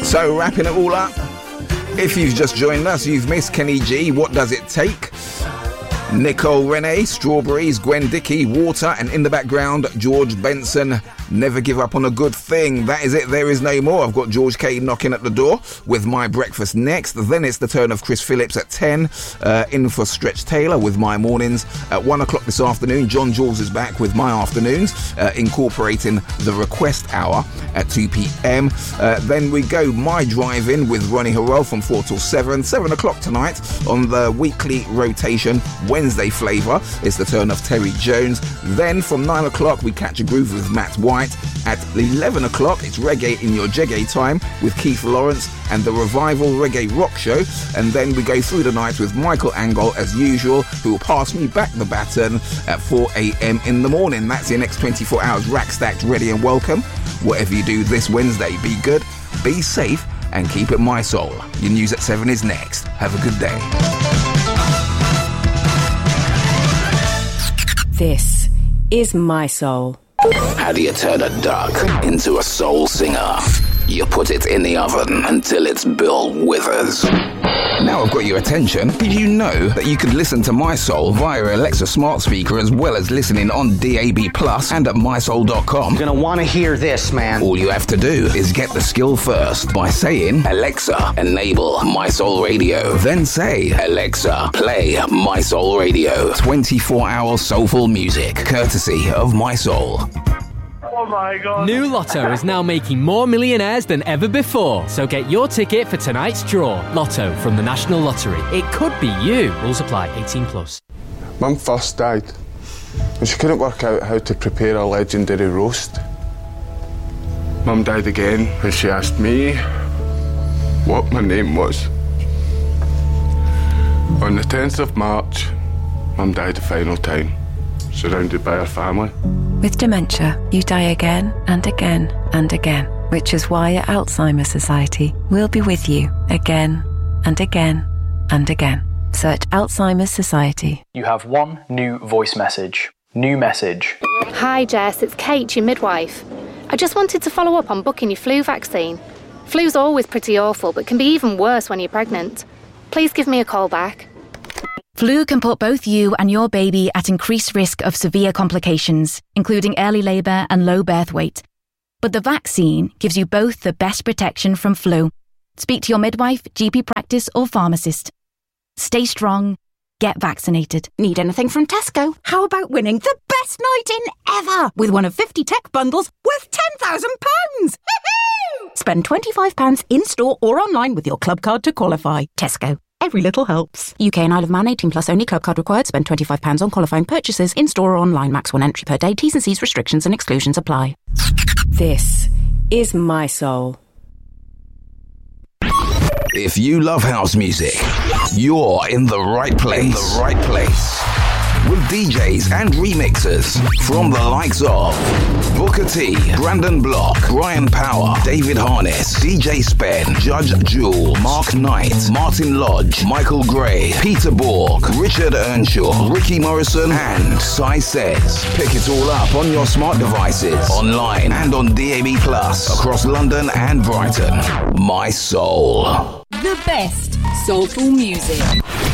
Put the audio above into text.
So wrapping it all up, if you've just joined us, you've missed Kenny G, What Does It Take? Nicole Renee, Strawberries, Gwen Dickey, Water, and in the background, George Benson, Never Give Up on a Good Thing. That is it, there is no more. I've got George K knocking at the door with My Breakfast next. Then it's the turn of Chris Phillips at 10, in for Stretch Taylor with My Mornings. At 1 o'clock this afternoon, John Jules is back with My Afternoons, incorporating the Request Hour at 2 p.m. Then we go My Drive-In with Ronnie Harrell from 4 till 7. 7 o'clock tonight on the weekly rotation, Wednesday flavour. It's the turn of Terry Jones. Then from 9 o'clock, we catch a groove with Matt White. At 11 o'clock, it's Reggae in Your Jeggae Time with Keith Lawrence and the Revival Reggae Rock Show. And then we go through the night with Michael Angol, as usual, who will pass me back the baton at 4 a.m. in the morning. That's your next 24 hours rack stacked, ready and welcome. Whatever you do this Wednesday, be good, be safe, and keep it My Soul. Your news at 7 is next. Have a good day. This is My Soul. How do you turn a duck into a soul singer? You put it in the oven until it's Bill Withers. Now I've got your attention. Did you know that you could listen to My Soul via Alexa smart speaker, as well as listening on DAB Plus and at mysoul.com? You're gonna want to hear this, man. All you have to do is get the skill first by saying, Alexa, enable My Soul Radio. Then say, Alexa, play My Soul Radio. 24-hour soulful music, courtesy of My Soul. Oh my God. New Lotto is now making more millionaires than ever before. So get your ticket for tonight's draw. Lotto from the National Lottery. It could be you. Rules apply. 18 plus. Mum first died and she couldn't work out how to prepare a legendary roast. Mum died again when she asked me what my name was. On the 10th of March, Mum died the final time, surrounded by her family. With dementia, you die again and again and again, which is why at Alzheimer's Society, we'll be with you again and again and again. Search Alzheimer's Society. You have one new voice message. New message. Hi Jess, it's Kate, your midwife. I just wanted to follow up on booking your flu vaccine. Flu's always pretty awful, but can be even worse when you're pregnant. Please give me a call back. Flu can put both you and your baby at increased risk of severe complications, including early labour and low birth weight. But the vaccine gives you both the best protection from flu. Speak to your midwife, GP practice or pharmacist. Stay strong. Get vaccinated. Need anything from Tesco? How about winning the best night in ever with one of 50 tech bundles worth £10,000? Spend £25 in-store or online with your club card to qualify. Tesco. Every little helps. UK and Isle of Man 18 plus only. Club card required. Spend £25 on qualifying purchases in-store or online. Max 1 entry per day. T's and C's restrictions and exclusions apply. This is My Soul. If you love house music, you're in the right place. With DJs and remixers from the likes of Booker T, Brandon Block, Brian Power, David Harness, DJ Spen, Judge Jewel, Mark Knight, Martin Lodge, Michael Gray, Peter Borg, Richard Earnshaw, Ricky Morrison, and Sai Says. Pick it all up on your smart devices, online and on DAB Plus across London and Brighton. My Soul. The best soulful music.